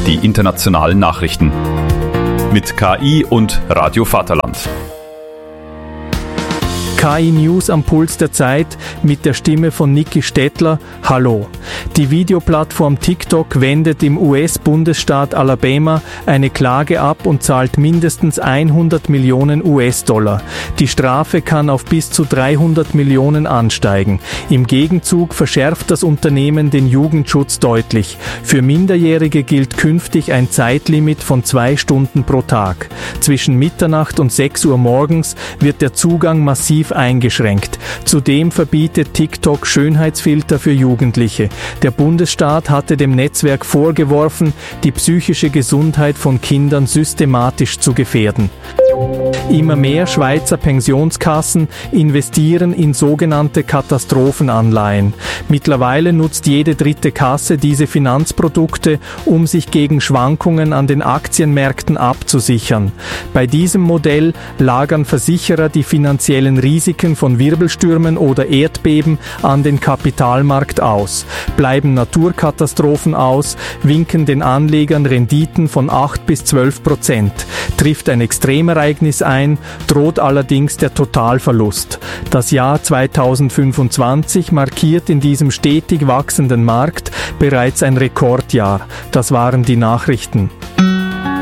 die internationalen Nachrichten. Mit KI und Radio Vaterland. KI News am Puls der Zeit mit der Stimme von Niki Stettler. Hallo. Die Videoplattform TikTok wendet im US-Bundesstaat Alabama eine Klage ab und zahlt mindestens 100 Millionen US-Dollar. Die Strafe kann auf bis zu 300 Millionen ansteigen. Im Gegenzug verschärft das Unternehmen den Jugendschutz deutlich. Für Minderjährige gilt künftig ein Zeitlimit von 2 Stunden pro Tag. Zwischen Mitternacht und 6 Uhr morgens wird der Zugang massiv eingeschränkt. Zudem verbietet TikTok Schönheitsfilter für Jugendliche. Der Bundesstaat hatte dem Netzwerk vorgeworfen, die psychische Gesundheit von Kindern systematisch zu gefährden. Immer mehr Schweizer Pensionskassen investieren in sogenannte Katastrophenanleihen. Mittlerweile nutzt jede dritte Kasse diese Finanzprodukte, um sich gegen Schwankungen an den Aktienmärkten abzusichern. Bei diesem Modell lagern Versicherer die finanziellen Risiken von Wirbelstürmen oder Erdbeben an den Kapitalmarkt aus. Bleiben Naturkatastrophen aus, winken den Anlegern Renditen von 8-12%. Trifft ein Extremereignis ein, droht allerdings der Totalverlust. Das Jahr 2025 markiert in diesem stetig wachsenden Markt bereits ein Rekordjahr. Das waren die Nachrichten.